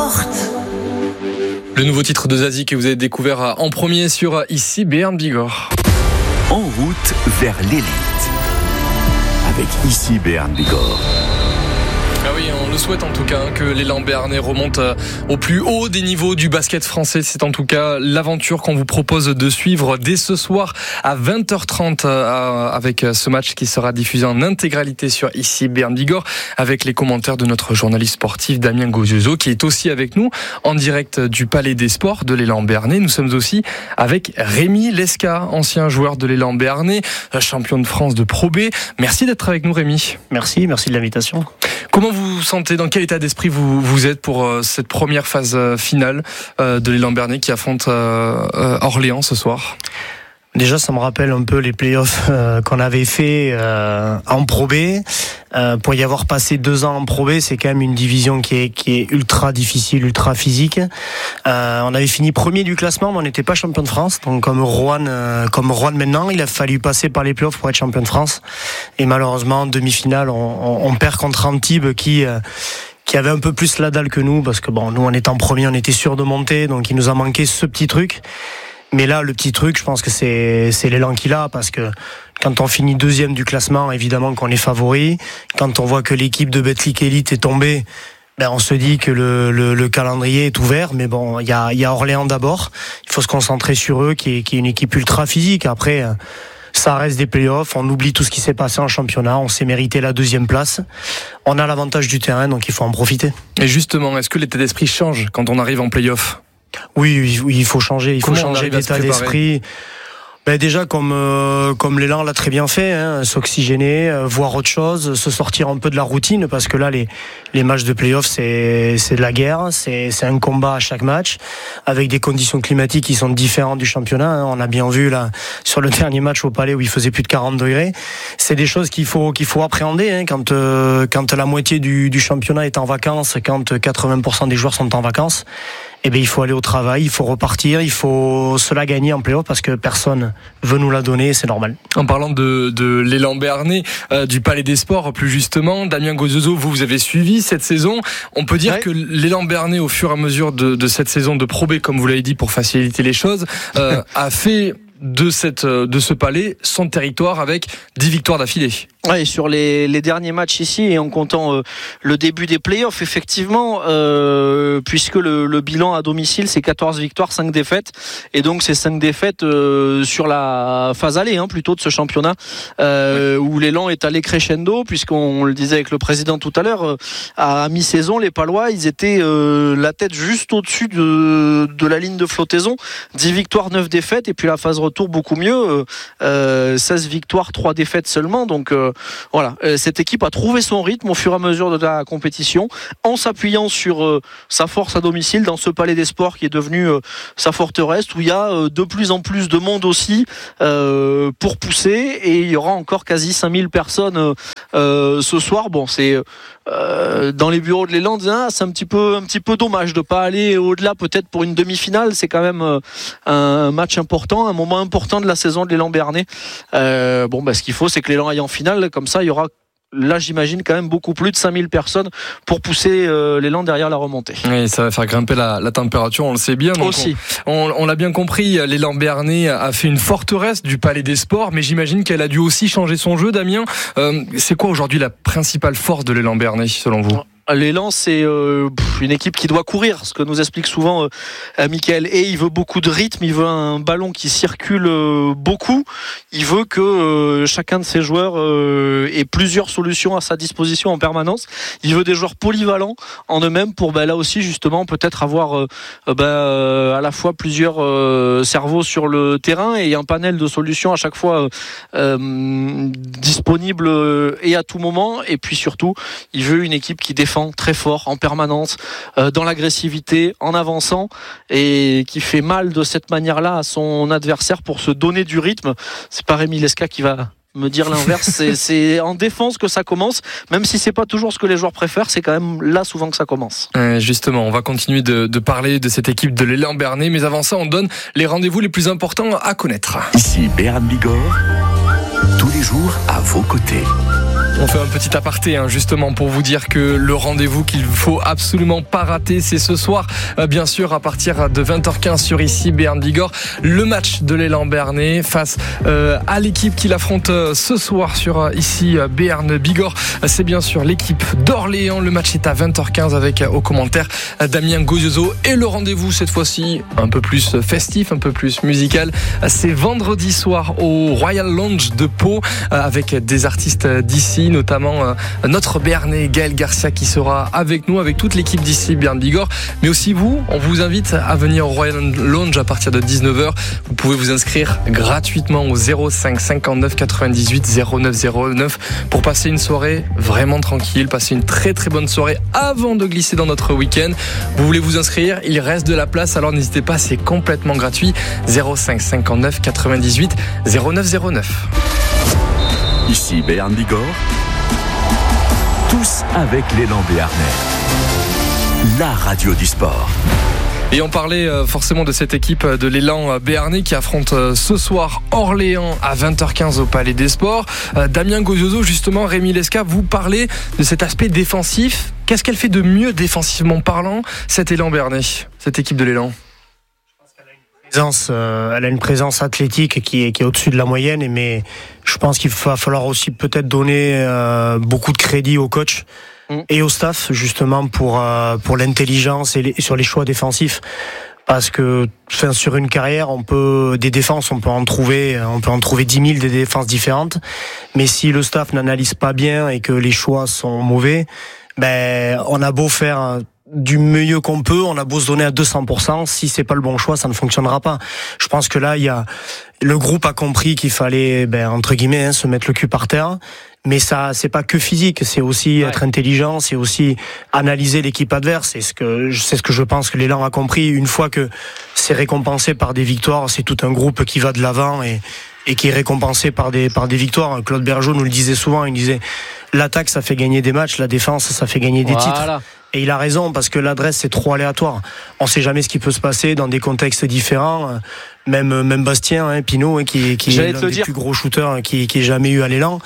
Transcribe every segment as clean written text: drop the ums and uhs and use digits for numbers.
porte. Le nouveau titre de Zazie que vous avez découvert en premier sur Ici Béarn Bigorre. En route vers l'élite. Avec Ici Béarn Bigorre. Ah oui, on le souhaite en tout cas que l'élan béarnais remonte au plus haut des niveaux du basket français. C'est en tout cas l'aventure qu'on vous propose de suivre dès ce soir à 20h30 avec ce match qui sera diffusé en intégralité sur Ici Béarn Bigorre avec les commentaires de notre journaliste sportif Damien Gozioso qui est aussi avec nous en direct du Palais des Sports de l'élan béarnais. Nous sommes aussi avec Rémi Lesca, ancien joueur de l'élan béarnais, champion de France de Pro B. Merci d'être avec nous Rémi. Merci de l'invitation. Comment vous vous sentez, dans quel état d'esprit vous êtes pour cette première phase finale de l'élan béarnais qui affronte Orléans ce soir ? Déjà, ça me rappelle un peu les playoffs qu'on avait fait en Pro B. Pour y avoir passé 2 ans en Pro B, c'est quand même une division qui est ultra difficile, ultra physique. On avait fini premier du classement, mais on n'était pas champion de France. Donc comme Rouen maintenant, il a fallu passer par les playoffs pour être champion de France. Et malheureusement, en demi-finale, on perd contre Antibes qui avait un peu plus la dalle que nous, parce que bon, nous on était en premier, on était sûr de monter, donc il nous a manqué ce petit truc. Mais là, le petit truc, je pense que c'est l'élan qu'il a, parce que quand on finit 2e du classement, évidemment qu'on est favori. Quand on voit que l'équipe de Betclic Elite est tombée, on se dit que le calendrier est ouvert. Mais bon, il y a Orléans d'abord. Il faut se concentrer sur eux, qui est une équipe ultra physique. Après, ça reste des playoffs. On oublie tout ce qui s'est passé en championnat. On s'est mérité la 2e place. On a l'avantage du terrain, donc il faut en profiter. Et justement, est-ce que l'état d'esprit change quand on arrive en playoff ? Oui, il faut changer. Il faut Comment changer d'état d'esprit. Déjà, comme l'élan l'a très bien fait, s'oxygéner, voir autre chose, se sortir un peu de la routine, parce que là, les matchs de play-off, c'est de la guerre, c'est un combat à chaque match, avec des conditions climatiques qui sont différentes du championnat. On a bien vu là sur le dernier match au Palais où il faisait plus de 40 degrés. C'est des choses qu'il faut appréhender quand la moitié du championnat est en vacances, quand 80% des joueurs sont en vacances. Il faut aller au travail, il faut repartir, il faut se la gagner en play-off parce que personne veut nous la donner, c'est normal. En parlant de l'élan béarnais, du Palais des Sports plus justement, Damien Gozioso, vous avez suivi cette saison. On peut dire que l'élan béarnais, au fur et à mesure de cette saison de Pro B, comme vous l'avez dit, pour faciliter les choses, a fait de ce palais son territoire avec 10 victoires d'affilée. Ouais, sur les derniers matchs ici, et en comptant le début des playoffs, effectivement, puisque le bilan à domicile c'est 14 victoires, 5 défaites, et donc c'est 5 défaites sur la phase aller plutôt de ce championnat, où l'élan est allé crescendo, puisqu'on le disait avec le président tout à l'heure, à mi-saison les Palois ils étaient la tête juste au-dessus de la ligne de flottaison, 10 victoires, 9 défaites, et puis la phase retour beaucoup mieux, 16 victoires, 3 défaites seulement, donc voilà, cette équipe a trouvé son rythme au fur et à mesure de la compétition, en s'appuyant sur sa force à domicile dans ce Palais des Sports qui est devenu sa forteresse, où il y a de plus en plus de monde aussi pour pousser, et il y aura encore quasi 5000 personnes ce soir. Bon, c'est dans les bureaux de l'élan, c'est un petit peu dommage de pas aller au-delà, peut-être pour une demi-finale. C'est quand même un match important, un moment important de la saison de l'élan béarnais. Ce qu'il faut, c'est que l'élan aille en finale, comme ça il y aura, là j'imagine, quand même beaucoup plus de 5000 personnes pour pousser l'élan derrière la remontée. Oui, ça va faire grimper la température, on le sait bien. Donc aussi. On l'a bien compris, l'élan béarnais a fait une forteresse du Palais des Sports, mais j'imagine qu'elle a dû aussi changer son jeu, Damien. C'est quoi aujourd'hui la principale force de l'élan béarnais, selon vous ? L'élan, c'est une équipe qui doit courir, ce que nous explique souvent Mickaël. Et il veut beaucoup de rythme, il veut un ballon qui circule beaucoup. Il veut que chacun de ses joueurs ait plusieurs solutions à sa disposition en permanence. Il veut des joueurs polyvalents en eux-mêmes pour là aussi justement peut-être avoir à la fois plusieurs cerveaux sur le terrain et un panel de solutions à chaque fois disponible et à tout moment. Et puis surtout, il veut une équipe qui défend très fort en permanence, dans l'agressivité, en avançant, et qui fait mal de cette manière-là à son adversaire pour se donner du rythme. C'est pas Rémi Lesca qui va me dire l'inverse. C'est en défense que ça commence, même si c'est pas toujours ce que les joueurs préfèrent, c'est quand même là souvent que ça commence. Justement, on va continuer de parler de cette équipe de l'élan béarnais, mais avant ça, on donne les rendez-vous les plus importants à connaître. Ici Béarn Bigorre, tous les jours à vos côtés. On fait un petit aparté justement pour vous dire que le rendez-vous qu'il faut absolument pas rater, c'est ce soir, bien sûr à partir de 20h15 sur ici Béarn Bigorre, le match de l'élan Béarnais face à l'équipe qui l'affronte ce soir sur ici Béarn Bigorre. C'est bien sûr l'équipe d'Orléans. Le match est à 20h15 avec au commentaire Damien Gozioso, et le rendez-vous cette fois-ci un peu plus festif, un peu plus musical. C'est vendredi soir au Royal Lounge de Pau avec des artistes d'ici, notamment notre Béarnais Gaël Garcia qui sera avec nous, avec toute l'équipe d'ici Béarn Bigorre, mais aussi vous. On vous invite à venir au Royal Lounge à partir de 19h. Vous pouvez vous inscrire gratuitement au 05 59 98 09 09 pour passer une soirée vraiment tranquille, passer une très très bonne soirée avant de glisser dans notre week-end. Vous voulez vous inscrire, il reste de la place, alors n'hésitez pas, c'est complètement gratuit. 05 59 98 09 09. Ici Béarn Bigorre, tous avec l'élan béarnais, la radio du sport. Et on parlait forcément de cette équipe de l'élan béarnais qui affronte ce soir Orléans à 20h15 au Palais des Sports. Damien Gozioso, justement, Rémi Lesca, vous parlez de cet aspect défensif. Qu'est-ce qu'elle fait de mieux défensivement parlant, cet élan béarnais, cette équipe de l'élan? Elle a une présence athlétique qui est au-dessus de la moyenne, mais je pense qu'il va falloir aussi peut-être donner beaucoup de crédit au coach et au staff, justement pour l'intelligence et sur les choix défensifs. Parce que sur une carrière, on peut en trouver 10 000 des défenses différentes, mais si le staff n'analyse pas bien et que les choix sont mauvais, on a beau faire du mieux qu'on peut, on a beau se donner à 200%, si c'est pas le bon choix, ça ne fonctionnera pas. Je pense que là, le groupe a compris qu'il fallait, entre guillemets, se mettre le cul par terre. Mais ça, c'est pas que physique, c'est aussi être intelligent, c'est aussi analyser l'équipe adverse. C'est ce que je pense que l'élan a compris. Une fois que c'est récompensé par des victoires, c'est tout un groupe qui va de l'avant et qui est récompensé par des victoires. Claude Bergeau nous le disait souvent, il disait l'attaque ça fait gagner des matchs, la défense ça fait gagner des titres. Et il a raison, parce que l'adresse c'est trop aléatoire. On sait jamais ce qui peut se passer dans des contextes différents. Même Bastien, Pinot, qui est l'un des plus gros shooters qui ait jamais eu à l'élan.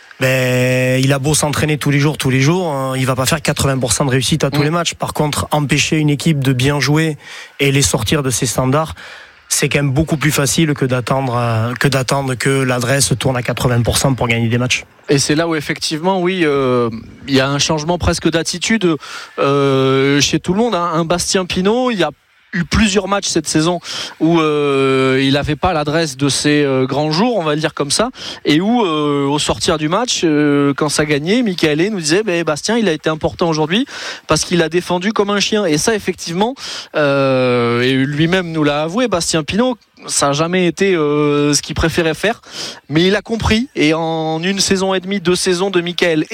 Il a beau s'entraîner tous les jours, il va pas faire 80% de réussite à tous les matchs. Par contre, empêcher une équipe de bien jouer et les sortir de ses standards, c'est quand même beaucoup plus facile que d'attendre que l'adresse tourne à 80% pour gagner des matchs. Et c'est là où effectivement, il y a un changement presque d'attitude chez tout le monde. Un Bastien Pinot, il y a eu plusieurs matchs cette saison où il n'avait pas l'adresse de ses grands jours, on va le dire comme ça, et où au sortir du match, quand ça gagnait, Michael nous disait Bastien il a été important aujourd'hui parce qu'il a défendu comme un chien. Et ça effectivement, et lui-même nous l'a avoué, Bastien Pinot, ça n'a jamais été ce qu'il préférait faire, mais il a compris, et en une saison et demie, 2 saisons de Michael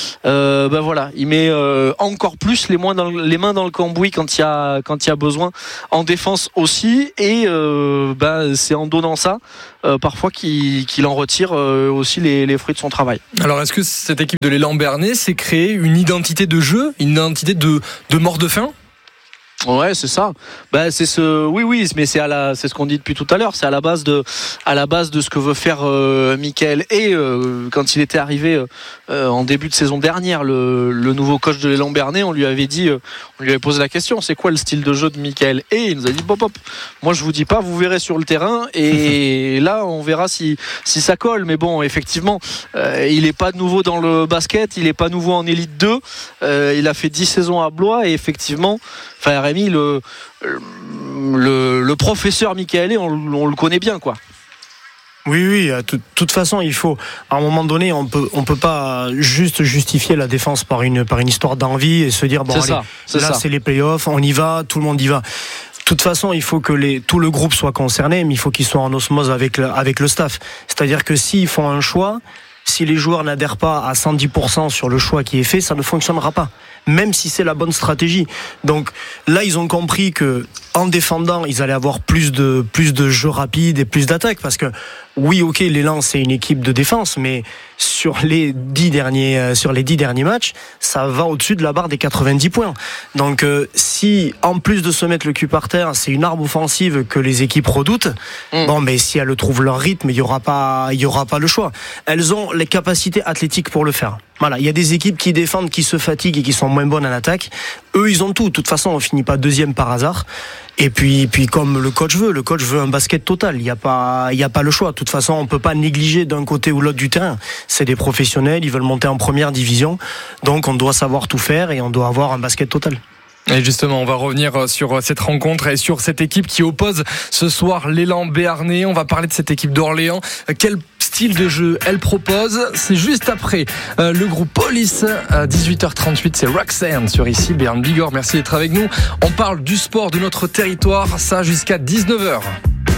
il met encore plus les mains dans le cambouis quand il y a besoin, en défense aussi, et c'est en donnant ça parfois qu'il en retire aussi les fruits de son travail. Alors est-ce que cette équipe de l'élan béarnais s'est créée une identité de jeu, une identité de mort de faim? Ouais, c'est ça. C'est mais c'est ce qu'on dit depuis tout à l'heure. C'est à la base de ce que veut faire Michael. Et quand il était arrivé en début de saison dernière, le nouveau coach de l'élan béarnais, on lui avait posé la question, c'est quoi le style de jeu de Michael? Et il nous a dit moi je vous dis pas, vous verrez sur le terrain et là on verra si ça colle. Mais bon, effectivement, il est pas nouveau dans le basket, il est pas nouveau en Élite 2. Il a fait 10 saisons à Blois et effectivement, Rémi, le professeur Michael, on le connaît bien, quoi. Oui, de toute façon, il faut, à un moment donné, on peut pas juste justifier la défense par une histoire d'envie et se dire c'est les playoffs, on y va, tout le monde y va. De toute façon, il faut que tout le groupe soit concerné, mais il faut qu'il soit en osmose avec le staff. C'est-à-dire que s'ils font un choix, si les joueurs n'adhèrent pas à 110% sur le choix qui est fait, ça ne fonctionnera pas. même si c'est la bonne stratégie. Donc là, ils ont compris que en défendant, ils allaient avoir plus de jeux rapides et plus d'attaques, parce que oui, ok, l'Élan c'est une équipe de défense, mais sur les 10 derniers matchs, ça va au-dessus de la barre des 90 points. Donc si en plus de se mettre le cul par terre, c'est une arme offensive que les équipes redoutent, bon, mais si elles trouvent leur rythme, il y aura pas le choix. Elles ont les capacités athlétiques pour le faire. Voilà, il y a des équipes qui défendent, qui se fatiguent et qui sont moins bonnes en attaque. Eux, ils ont tout. De toute façon, on finit pas deuxième par hasard. Et puis comme le coach veut un basket total. Il y a pas le choix. De toute façon, on peut pas négliger d'un côté ou l'autre du terrain. C'est des professionnels, ils veulent monter en première division. Donc, on doit savoir tout faire et on doit avoir un basket total. Et justement, on va revenir sur cette rencontre et sur cette équipe qui oppose ce soir l'Élan Béarnais. On va parler de cette équipe d'Orléans. Quel style de jeu elle propose? C'est juste après le groupe Police à 18h38. C'est Roxanne sur ici Bern Bigorre. Merci d'être avec nous. On parle du sport de notre territoire. Ça jusqu'à 19h.